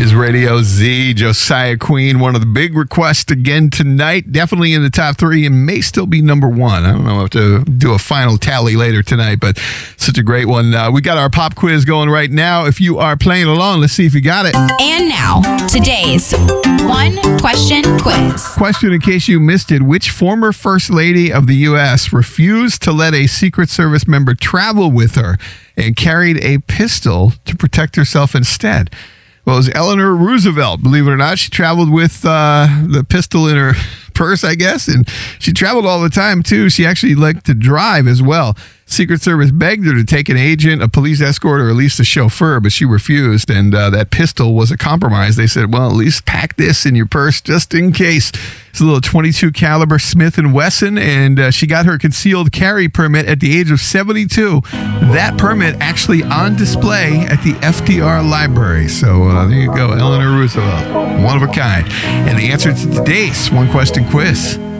is Radio Z. Josiah Queen, one of the big requests again tonight. Definitely in the top 3 and may still be number 1. I don't know. I'll have to do a final tally later tonight, but such a great one. We got our pop quiz going right now. If you are playing along, let's see if you got it. And now, today's one question quiz. Question in case you missed it. Which former First Lady of the U.S. refused to let a Secret Service member travel with her and carried a pistol to protect herself instead? Well, it was Eleanor Roosevelt. Believe it or not, she traveled with the pistol in her purse, I guess, and she traveled all the time, too. She actually liked to drive as well. Secret Service begged her to take an agent, a police escort, or at least a chauffeur, but she refused, and that pistol was a compromise. They said, well, at least pack this in your purse just in case. It's a little .22 caliber Smith & Wesson, and she got her concealed carry permit at the age of 72. That permit actually on display at the FDR Library. So there you go, Eleanor Roosevelt, one of a kind. And the answer to today's one question quiz.